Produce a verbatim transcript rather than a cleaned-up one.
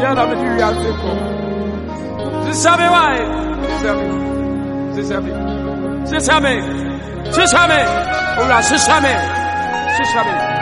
ya na me di ya se ko. Sisabe wai. Sisabe. Sisabe. Sisabe. Sisabe. Ola sisabe. Sisabe.